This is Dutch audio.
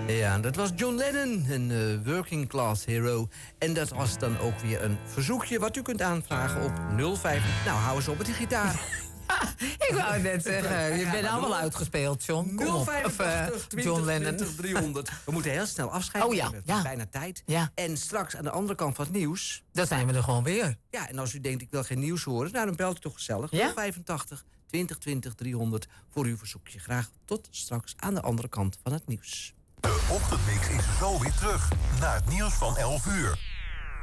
Ja, dat was John Lennon, een working class hero. En dat was dan ook weer een verzoekje wat u kunt aanvragen op 05... Nou, hou eens op met die gitaar. Ik wou net zeggen, je bent allemaal uitgespeeld, John. 085 John Lennon. 300. We moeten heel snel afscheiden. Het is bijna tijd. Ja. En straks aan de andere kant van het nieuws... Dan zijn we er gewoon weer. Ja, en als u denkt, ik wil geen nieuws horen... Nou, dan belt u toch gezellig. Ja? 085 2020 300 voor uw verzoekje. Graag tot straks aan de andere kant van het nieuws. De ochtendmix is zo weer terug. Na het nieuws van 11 uur.